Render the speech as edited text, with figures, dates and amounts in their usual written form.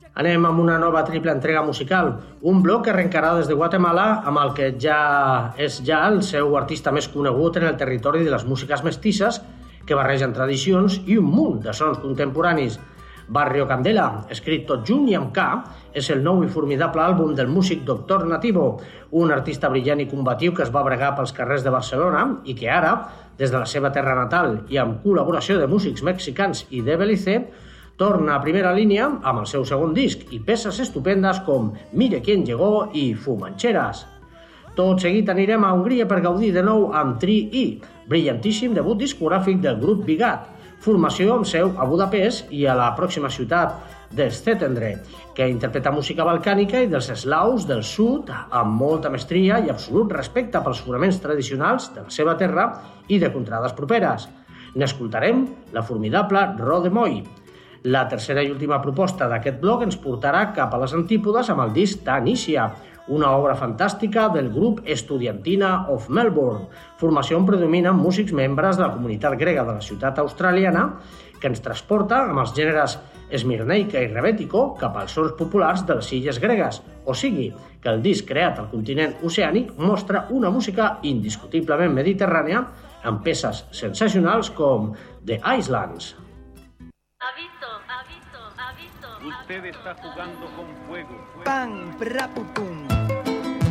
Anem amb una nova triple entrega musical, un bloc que arrencarà des de Guatemala amb el que ja és el seu artista més conegut en el territori de les músiques mestisses que barregen tradicions i un munt de sons contemporanis. Barrio Candela, escrit tot junt i amb K, és el nou i formidable àlbum del músic Doctor Nativo, un artista brillant i combatiu que es va bregar pels carrers de Barcelona i que ara, des de la seva terra natal i amb col·laboració de músics mexicans i de Belize, torna a primera línia amb el seu segon disc i peces estupendes com Mire quién llegó i Fumancheras. Tot seguit anirem a Hongria per gaudir de nou amb 3E, brillantíssim debut discogràfic del grup Bigat, formació amb seu a Budapest i a la pròxima ciutat de Szentendre, que interpreta música balcànica i dels eslaus del sud amb molta mestria i absolut respecte pels fonaments tradicionals de la seva terra i de contrades properes. N'escoltarem la formidable Rodemoi. La tercera i última proposta d'aquest bloc ens portarà cap a les antípodes amb el disc Tanísia, una obra fantàstica del grup Estudiantina of Melbourne, formació on predominen músics membres de la comunitat grega de la ciutat australiana, que ens transporta amb els gèneres esmirneica i rebètico cap als sons populars de les illes gregues, o sigui, que el disc creat al continent oceànic mostra una música indiscutiblement mediterrània amb peces sensacionals com The Islands. Aviso, aviso, aviso. Usted está jugando con fuego. Pam, praputum.